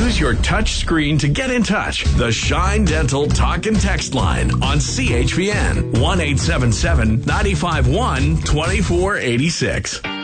Use your touch screen to get in touch. The Shine Dental Talk and Text line on CHPN 1-877-951-2486.